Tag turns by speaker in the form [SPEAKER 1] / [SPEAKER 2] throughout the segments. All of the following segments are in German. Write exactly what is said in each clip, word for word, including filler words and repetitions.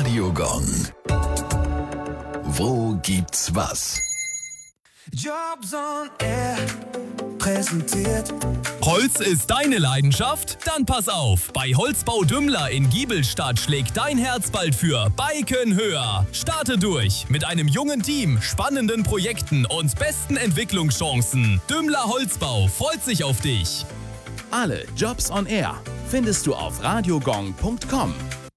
[SPEAKER 1] Radiogong. Wo gibt's was?
[SPEAKER 2] Jobs on Air präsentiert.
[SPEAKER 3] Holz ist deine Leidenschaft? Dann pass auf! Bei Holzbau Dümmler in Giebelstadt schlägt dein Herz bald für Biken höher. Starte durch mit einem jungen Team, spannenden Projekten und besten Entwicklungschancen. Dümmler Holzbau freut sich auf dich.
[SPEAKER 4] Alle Jobs on Air findest du auf radiogong punkt com.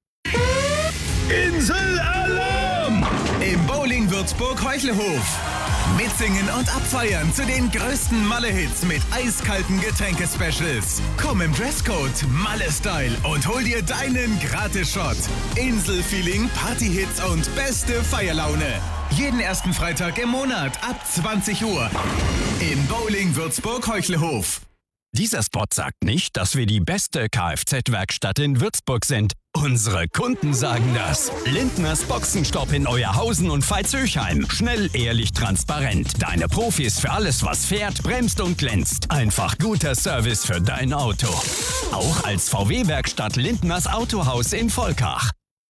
[SPEAKER 5] Inselalarm! Im Bowling Würzburg-Heuchelhof. Mitsingen und abfeiern zu den größten Malle-Hits mit eiskalten Getränke-Specials. Komm im Dresscode Malle-Style und hol dir deinen Gratis-Shot. Insel-Feeling, Party-Hits und beste Feierlaune. Jeden ersten Freitag im Monat ab zwanzig Uhr. Im Bowling Würzburg-Heuchelhof.
[SPEAKER 6] Dieser Spot sagt nicht, dass wir die beste Kfz-Werkstatt in Würzburg sind. Unsere Kunden sagen das. Lindners Boxenstopp in Euerhausen und Veitshöchheim. Schnell, ehrlich, transparent. Deine Profis für alles, was fährt, bremst und glänzt. Einfach guter Service für dein Auto. Auch als V W-Werkstatt Lindners Autohaus in Volkach.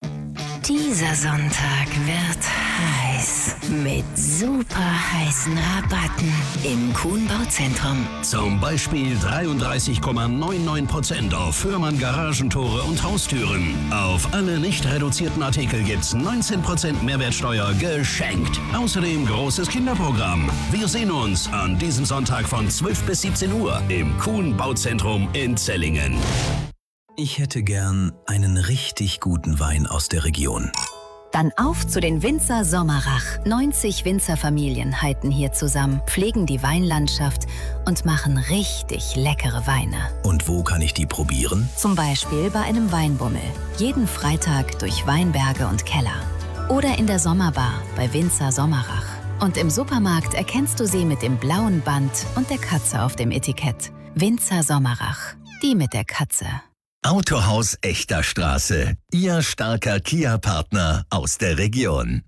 [SPEAKER 7] Dieser Sonntag wird heiß. Mit super heißen Rabatten im Kuhn Bauzentrum.
[SPEAKER 8] Zum Beispiel dreiunddreißig Komma neunundneunzig Prozent auf Fürmann Garagentore und Haustüren. Auf alle nicht reduzierten Artikel gibt's neunzehn Prozent Mehrwertsteuer geschenkt. Außerdem großes Kinderprogramm. Wir sehen uns an diesem Sonntag von zwölf bis siebzehn Uhr im Kuhn Bauzentrum in Zellingen.
[SPEAKER 9] Ich hätte gern einen richtig guten Wein aus der Region.
[SPEAKER 10] Dann auf zu den Winzer Sommerach. neunzig Winzerfamilien halten hier zusammen, pflegen die Weinlandschaft und machen richtig leckere Weine.
[SPEAKER 9] Und wo kann ich die probieren?
[SPEAKER 10] Zum Beispiel bei einem Weinbummel. Jeden Freitag durch Weinberge und Keller. Oder in der Sommerbar bei Winzer Sommerach. Und im Supermarkt erkennst du sie mit dem blauen Band und der Katze auf dem Etikett. Winzer Sommerach. Die mit der Katze.
[SPEAKER 1] Autohaus Echter Straße. Ihr starker Kia-Partner aus der Region.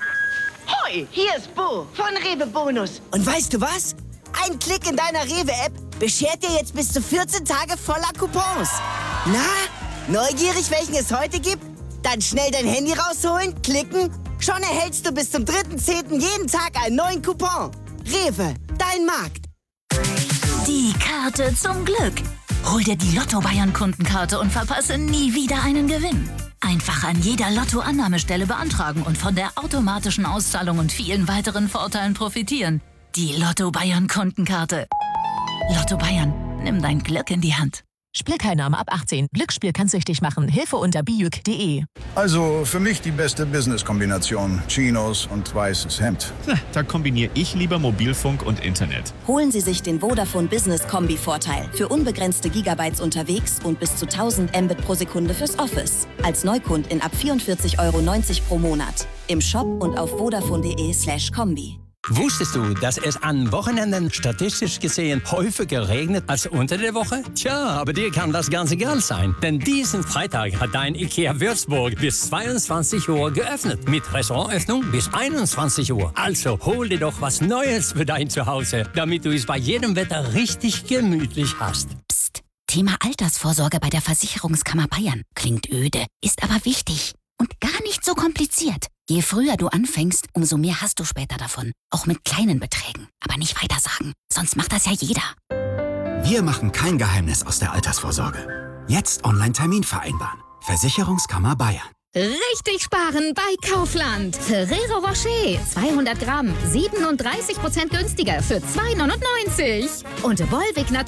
[SPEAKER 11] Hoi, hier ist Bo von Rewe Bonus. Und weißt du was? Ein Klick in deiner Rewe-App beschert dir jetzt bis zu vierzehn Tage voller Coupons. Na, neugierig, welchen es heute gibt? Dann schnell dein Handy rausholen, klicken. Schon erhältst du bis zum dritten zehnten jeden Tag einen neuen Coupon. Rewe, dein Markt.
[SPEAKER 12] Die Karte zum Glück. Hol dir die Lotto-Bayern-Kundenkarte und verpasse nie wieder einen Gewinn. Einfach an jeder Lotto-Annahmestelle beantragen und von der automatischen Auszahlung und vielen weiteren Vorteilen profitieren. Die Lotto-Bayern-Kundenkarte. Lotto Bayern, nimm dein Glück in die Hand.
[SPEAKER 13] Spielteilnahme ab achtzehn. Glücksspiel kann süchtig machen. Hilfe unter bijuk punkt de.
[SPEAKER 14] Also für mich die beste Business-Kombination. Chinos und weißes Hemd.
[SPEAKER 15] Da kombiniere ich lieber Mobilfunk und Internet.
[SPEAKER 16] Holen Sie sich den Vodafone Business Kombi-Vorteil. Für unbegrenzte Gigabytes unterwegs und bis zu tausend Mbit pro Sekunde fürs Office. Als Neukundin ab vierundvierzig Euro neunzig pro Monat. Im Shop und auf vodafone punkt de slash kombi.
[SPEAKER 17] Wusstest du, dass es an Wochenenden statistisch gesehen häufiger regnet als unter der Woche? Tja, aber dir kann das ganz egal sein. Denn diesen Freitag hat dein IKEA Würzburg bis zweiundzwanzig Uhr geöffnet. Mit Restaurantöffnung bis einundzwanzig Uhr. Also hol dir doch was Neues für dein Zuhause, damit du es bei jedem Wetter richtig gemütlich hast.
[SPEAKER 7] Psst, Thema Altersvorsorge bei der Versicherungskammer Bayern. Klingt öde, ist aber wichtig. Und gar nicht so kompliziert. Je früher du anfängst, umso mehr hast du später davon. Auch mit kleinen Beträgen. Aber nicht weitersagen, sonst macht das ja jeder.
[SPEAKER 18] Wir machen kein Geheimnis aus der Altersvorsorge. Jetzt Online-Termin vereinbaren. Versicherungskammer Bayern.
[SPEAKER 19] Richtig sparen bei Kaufland. Ferrero Rocher, zweihundert Gramm, siebenunddreißig Prozent günstiger für zwei neunundneunzig. Und Volvic